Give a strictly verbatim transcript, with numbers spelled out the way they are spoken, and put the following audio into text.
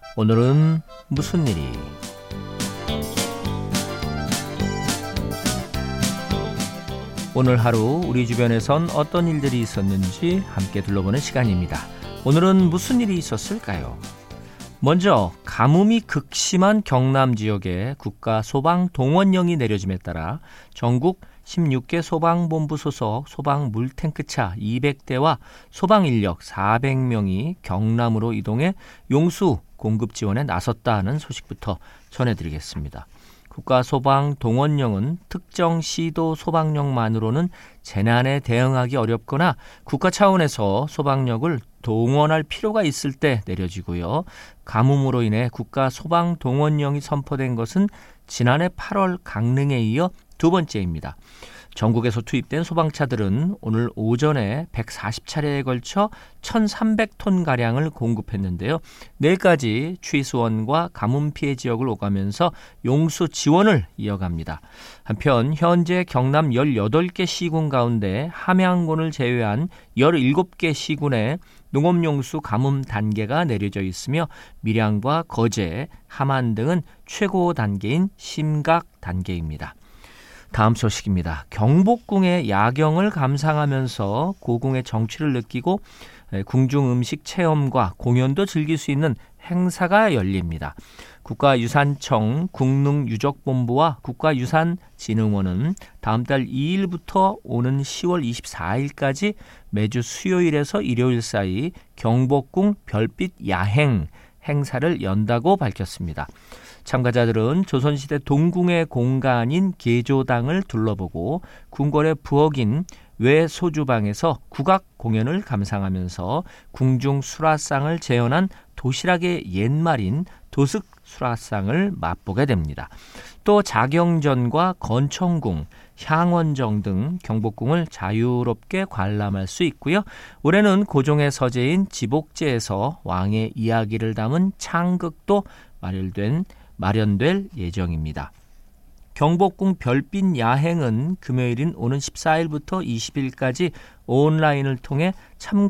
오늘은 무슨 일이? 오늘 하루 우리 주변에선 어떤 일들이 있었는지 함께 둘러보는 시간입니다. 오늘은 무슨 일이 있었을까요? 먼저 가뭄이 극심한 경남 지역에 국가 소방동원령이 내려짐에 따라 전국 십육 개 소방본부 소속 소방 물탱크차 이백 대와 소방인력 사백 명이 경남으로 이동해 용수 공급 지원에 나섰다는 소식부터 전해드리겠습니다. 국가소방동원령은 특정 시도 소방력만으로는 재난에 대응하기 어렵거나 국가 차원에서 소방력을 동원할 필요가 있을 때 내려지고요. 가뭄으로 인해 국가소방동원령이 선포된 것은 지난해 팔월 강릉에 이어 두 번째입니다. 전국에서 투입된 소방차들은 오늘 오전에 백사십 차례에 걸쳐 천삼백 톤가량을 공급했는데요. 내일까지 취수원과 가뭄 피해 지역을 오가면서 용수 지원을 이어갑니다. 한편 현재 경남 열여덟 개 시군 가운데 함양군을 제외한 열일곱 개 시군에 농업용수 가뭄 단계가 내려져 있으며 밀양과 거제, 함안 등은 최고 단계인 심각 단계입니다. 다음 소식입니다. 경복궁의 야경을 감상하면서 고궁의 정취를 느끼고 궁중 음식 체험과 공연도 즐길 수 있는 행사가 열립니다. 국가유산청 국능유적본부와 국가유산진흥원은 다음 달 이 일부터 오는 시월 이십사일까지 매주 수요일에서 일요일 사이 경복궁 별빛 야행 행사를 연다고 밝혔습니다. 참가자들은 조선시대 동궁의 공간인 계조당을 둘러보고 궁궐의 부엌인 외소주방에서 국악 공연을 감상하면서 궁중 수라상을 재현한 도시락의 옛말인 도슥 수라상을 맛보게 됩니다. 또 자경전과 건청궁, 향원정 등 경복궁을 자유롭게 관람할 수 있고요. 올해는 고종의 서재인 지복제에서 왕의 이야기를 담은 창극도 마련된 마련될 예정입니다. 경복궁 별빛 야행은 금요일인 오는 십사일부터 이십일까지 온라인을 통해 참가